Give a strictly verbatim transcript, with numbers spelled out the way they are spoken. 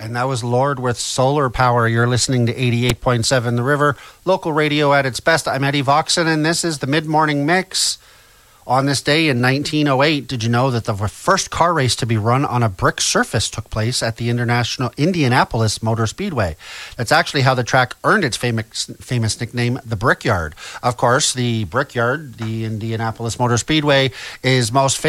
And that was Lord with Solar Power. You're listening to eighty-eight point seven The River, local radio at its best. I'm Eddie Voxon, and this is the Mid-Morning Mix. On this day in nineteen oh eight, did you know that the first car race to be run on a brick surface took place at the International Indianapolis Motor Speedway? That's actually how the track earned its famous, famous nickname, the Brickyard. Of course, the Brickyard, the Indianapolis Motor Speedway, is most famous